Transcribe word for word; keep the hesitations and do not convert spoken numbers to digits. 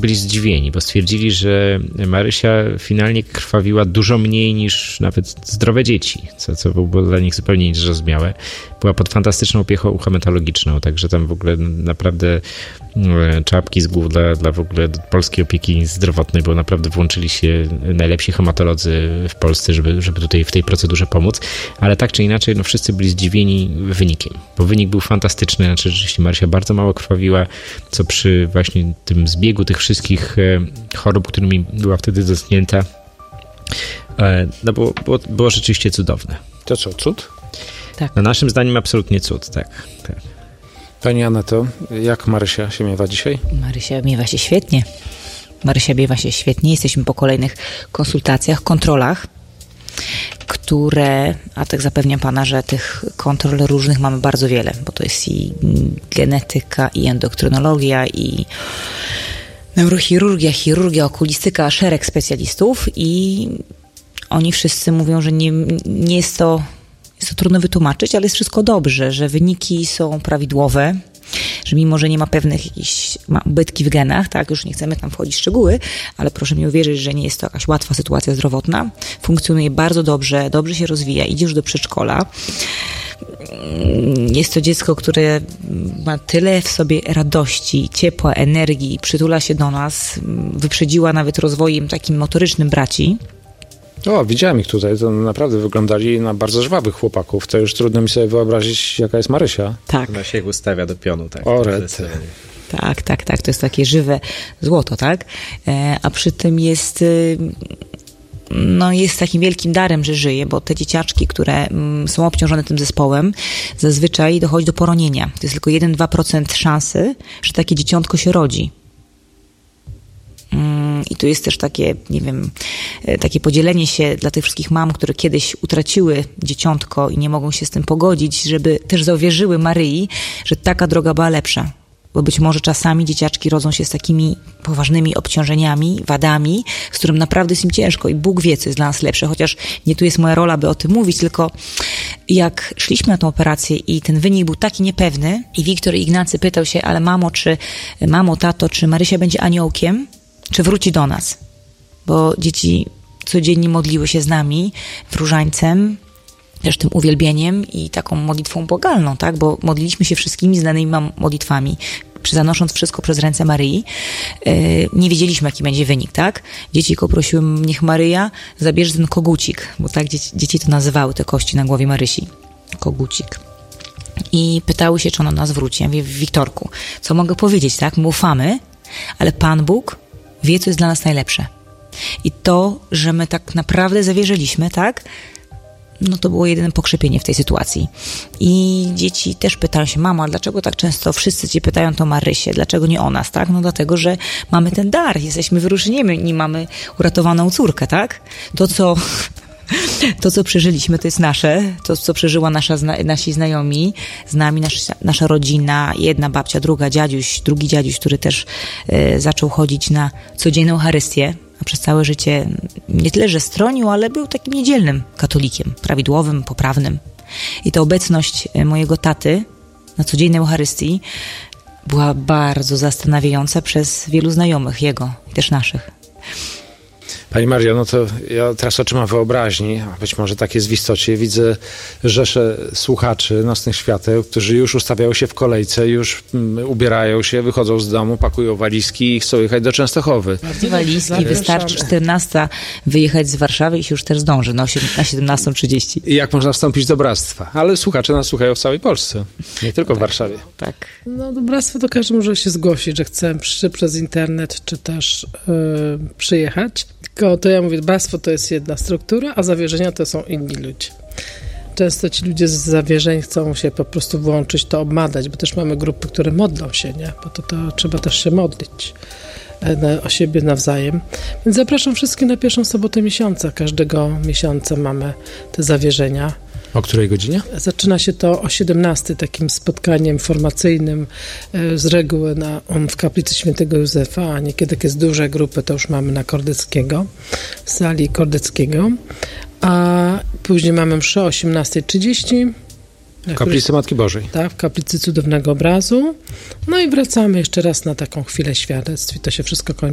byli zdziwieni, bo stwierdzili, że Marysia finalnie krwawiła dużo mniej niż nawet zdrowe dzieci, co, co było dla nich zupełnie niezrozumiałe. Była pod fantastyczną opieką hematologiczną, także tam w ogóle naprawdę czapki z głów dla, dla w ogóle polskiej opieki zdrowotnej, bo naprawdę włączyli się najlepsi hematolodzy w Polsce, żeby, żeby tutaj w tej procedurze pomóc, ale tak czy inaczej, no wszyscy byli zdziwieni wynikiem, bo wynik był fantastyczny, znaczy rzeczywiście Marysia bardzo mało krwawiła, co przy właśnie tym zbiegu tych wszystkich chorób, którymi była wtedy dotknięta, no było, było, było rzeczywiście cudowne. To co, cud? Tak. No naszym zdaniem absolutnie cud, tak, tak. Pani Aneto, jak Marysia się miewa dzisiaj? Marysia miewa się świetnie. Marysia miewa się świetnie. Jesteśmy po kolejnych konsultacjach, kontrolach, które, a tak zapewniam pana, że tych kontrol różnych mamy bardzo wiele, bo to jest i genetyka, i endokrynologia, i neurochirurgia, chirurgia, okulistyka, szereg specjalistów i oni wszyscy mówią, że nie, nie jest to Jest to trudno wytłumaczyć, ale jest wszystko dobrze, że wyniki są prawidłowe, że mimo, że nie ma pewnych jakichś ubytki w genach, tak, już nie chcemy tam wchodzić w szczegóły, ale proszę mi uwierzyć, że nie jest to jakaś łatwa sytuacja zdrowotna. Funkcjonuje bardzo dobrze, dobrze się rozwija, idzie już do przedszkola. Jest to dziecko, które ma tyle w sobie radości, ciepła, energii, przytula się do nas, wyprzedziła nawet rozwojem takim motorycznym braci. O, widziałem ich tutaj, to naprawdę wyglądali na bardzo żwawych chłopaków. To już trudno mi sobie wyobrazić, jaka jest Marysia. Tak. Ona się ustawia do pionu, tak. O, rety. Tak, tak, tak. To jest takie żywe złoto, tak? E, a przy tym jest... Y, no jest takim wielkim darem, że żyje, bo te dzieciaczki, które mm, są obciążone tym zespołem, zazwyczaj dochodzi do poronienia. To jest tylko jeden do dwóch procent szansy, że takie dzieciątko się rodzi. I tu jest też takie, nie wiem, takie podzielenie się dla tych wszystkich mam, które kiedyś utraciły dzieciątko i nie mogą się z tym pogodzić, żeby też zawierzyły Maryi, że taka droga była lepsza. Bo być może czasami dzieciaczki rodzą się z takimi poważnymi obciążeniami, wadami, z którym naprawdę jest im ciężko i Bóg wie, co jest dla nas lepsze. Chociaż nie tu jest moja rola, by o tym mówić, tylko jak szliśmy na tą operację i ten wynik był taki niepewny i Wiktor i Ignacy pytał się, ale mamo, czy mamo, tato, czy Marysia będzie aniołkiem? Czy wróci do nas? Bo dzieci codziennie modliły się z nami, wróżańcem, też tym uwielbieniem i taką modlitwą błagalną, tak? Bo modliliśmy się wszystkimi znanymi nam modlitwami, zanosząc wszystko przez ręce Maryi. Yy, nie wiedzieliśmy, jaki będzie wynik, tak? Dzieci poprosiły, niech Maryja zabierze ten kogucik, bo tak dzieci, dzieci to nazywały, te kości na głowie Marysi. Kogucik. I pytały się, czy ona nas wróci. Ja mówię, Wiktorku, co mogę powiedzieć, tak? My ufamy, ale Pan Bóg wie, co jest dla nas najlepsze. I to, że my tak naprawdę zawierzyliśmy, tak? No to było jedyne pokrzepienie w tej sytuacji. I dzieci też pytają się, mamo, a dlaczego tak często wszyscy cię pytają to Marysię? Dlaczego nie o nas, tak? No dlatego, że mamy ten dar, jesteśmy wyróżnieni i mamy uratowaną córkę, tak? To, co... To, co przeżyliśmy, to jest nasze. To, co przeżyła nasza, nasi znajomi, z nami nasza, nasza rodzina, jedna babcia, druga dziadziuś, drugi dziadziuś, który też e, zaczął chodzić na codzienną Eucharystię, a przez całe życie nie tyle, że stronił, ale był takim niedzielnym katolikiem, prawidłowym, poprawnym. I ta obecność mojego taty na codziennej Eucharystii była bardzo zastanawiająca przez wielu znajomych jego i też naszych. Pani Mario, no to ja teraz oczyma wyobraźni, a być może tak jest w istocie, widzę rzesze słuchaczy Nocnych Świateł, którzy już ustawiają się w kolejce, już um, ubierają się, wychodzą z domu, pakują walizki i chcą jechać do Częstochowy. Walizki, wystarczy czternasta wyjechać z Warszawy i się już też zdąży na siedemnastą trzydzieści. I jak można wstąpić do bractwa? Ale słuchacze nas słuchają w całej Polsce, nie tylko tak, w Warszawie. Tak. No do bractwa to każdy może się zgłosić, że chce czy przez internet, czy też yy, przyjechać. Tylko to ja mówię, bractwo to jest jedna struktura, a zawierzenia to są inni ludzie. Często ci ludzie z zawierzeń chcą się po prostu włączyć, to obmadać, bo też mamy grupy, które modlą się, nie? Bo to, to trzeba też się modlić na, o siebie nawzajem. Więc zapraszam wszystkich na pierwszą sobotę miesiąca. Każdego miesiąca mamy te zawierzenia. O której godzinie? Zaczyna się to o siedemnastej takim spotkaniem formacyjnym z reguły na, w kaplicy Świętego Józefa, a niekiedy jak jest duże grupy, to już mamy na Kordeckiego, w sali Kordeckiego, a później mamy mszę o osiemnasta trzydzieści. W kaplicy Matki Bożej. Tak, w kaplicy Cudownego Obrazu. No i wracamy jeszcze raz na taką chwilę świadectw i to się wszystko kończy